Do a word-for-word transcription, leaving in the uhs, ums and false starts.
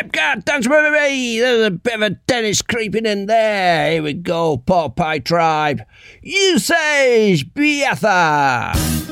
yep, God, thanks for me. There's a bit of a Dennis creeping in there. Here we go, Pork Pie Tribe. Usage Biatha.